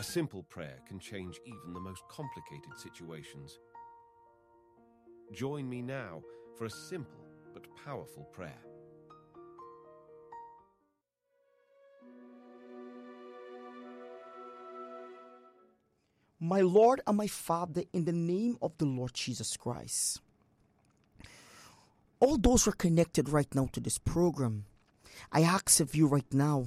A simple prayer can change even the most complicated situations. Join me now for a simple but powerful prayer. My Lord and my Father, in the name of the Lord Jesus Christ, all those who are connected right now to this program, I ask of you right now,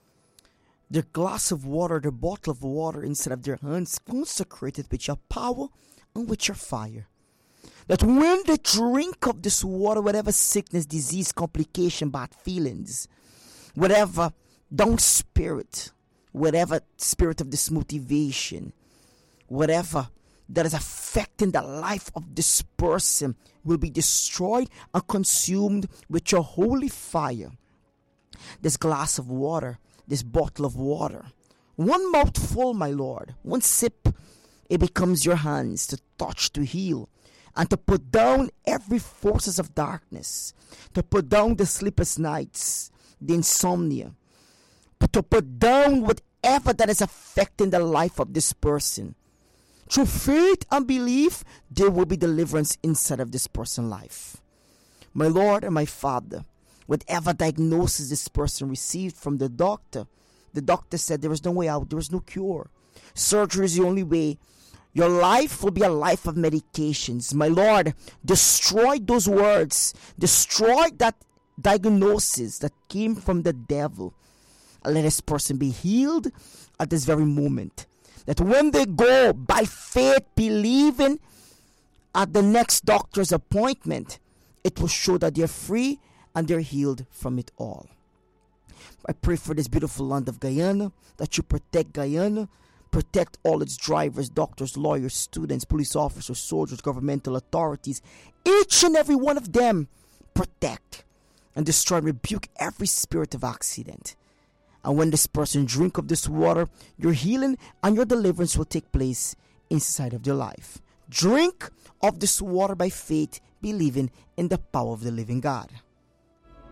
their glass of water, their bottle of water inside of their hands, consecrated with your power and with your fire. That when they drink of this water, whatever sickness, disease, complication, bad feelings, whatever down spirit, whatever spirit of dismotivation, whatever that is affecting the life of this person will be destroyed and consumed with your holy fire. This glass of water, this bottle of water, one mouthful, my Lord, one sip, it becomes your hands to touch, to heal, and to put down every forces of darkness, to put down the sleepless nights, the insomnia, to put down whatever that is affecting the life of this person. Through faith and belief, there will be deliverance inside of this person's life. My Lord and my Father, whatever diagnosis this person received from the doctor said there was no way out, there was no cure. Surgery is the only way. Your life will be a life of medications. My Lord, destroy those words. Destroy that diagnosis that came from the devil. And let this person be healed at this very moment. That when they go by faith, believing at the next doctor's appointment, it will show that they're free and they're healed from it all. I pray for this beautiful land of Guyana, that you protect Guyana, protect all its drivers, doctors, lawyers, students, police officers, soldiers, governmental authorities, each and every one of them. Protect and destroy and rebuke every spirit of accident. And when this person drink of this water, your healing and your deliverance will take place inside of their life. Drink of this water by faith, believing in the power of the living God.